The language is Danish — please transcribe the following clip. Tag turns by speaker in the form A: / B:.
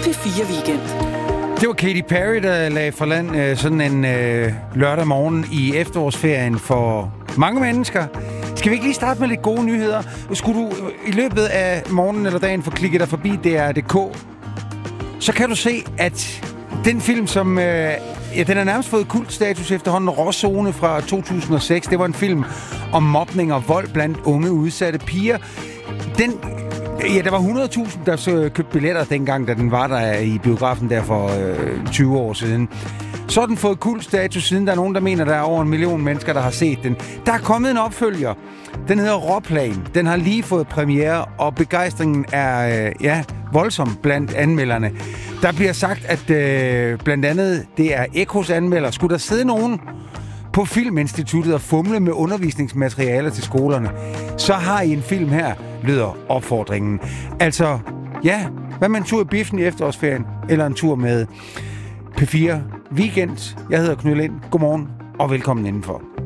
A: P4 Weekend.
B: Det var Katy Perry, der lagde for land sådan en lørdag morgen i efterårsferien for mange mennesker. Skal vi ikke lige starte med lidt gode nyheder? Skulle du i løbet af morgenen eller dagen få klikket dig forbi DR.dk, så kan du se, at den film, som den har nærmest fået kultstatus efterhånden, Råzone fra 2006. Det var en film om mobning og vold blandt unge udsatte piger. Der var 100.000, der købte billetter dengang, da den var der i biografen der for 20 år siden. Så har den fået kultstatus, siden der er nogen, der mener, der er over 1 million mennesker, der har set den. Der er kommet en opfølger. Den hedder Råplan. Den har lige fået premiere, og begejstringen er voldsom blandt anmelderne. Der bliver sagt, at blandt andet det er Ekos anmelder. Skulle der sidde nogen på Filminstituttet og fumle med undervisningsmaterialer til skolerne, så har I en film her, lyder opfordringen. Altså, hvad med en tur i biffen i efterårsferien, eller en tur med P4 Weekend. Jeg hedder Knud Lind. Godmorgen og velkommen indenfor.